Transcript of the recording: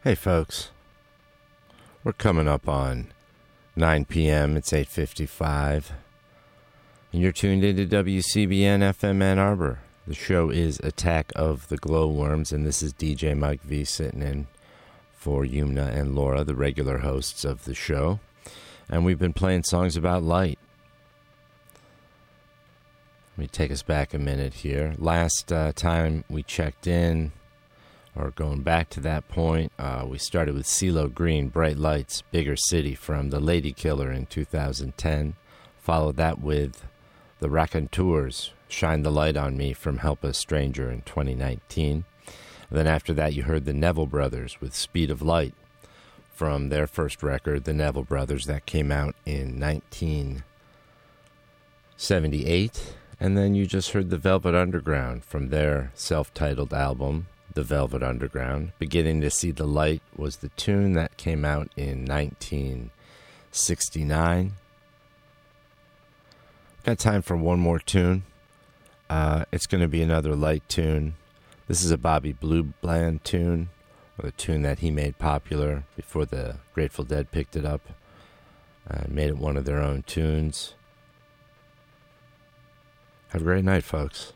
Hey folks, we're coming up on 9 p.m. It's 8:55, and you're tuned into WCBN FM Ann Arbor. The show is Attack of the Glowworms, and this is DJ Mike V sitting in for Yumna and Laura, the regular hosts of the show. And we've been playing songs about light. Let me take us back a minute here. Last time we checked in, or going back to that point, we started with CeeLo Green, Bright Lights, Bigger City from The Lady Killer in 2010. Followed that with The Raconteurs, Shine the Light on Me from Help a Stranger in 2019. Then after that you heard the Neville Brothers with Speed of Light from their first record, The Neville Brothers, that came out in 1978. And then you just heard the Velvet Underground from their self-titled album, The Velvet Underground. Beginning to See the Light was the tune that came out in 1969. Got time for one more tune. It's going to be another light tune. This is a Bobby Blue Bland tune, or the tune that he made popular before the Grateful Dead picked it up and made it one of their own tunes. Have a great night, folks.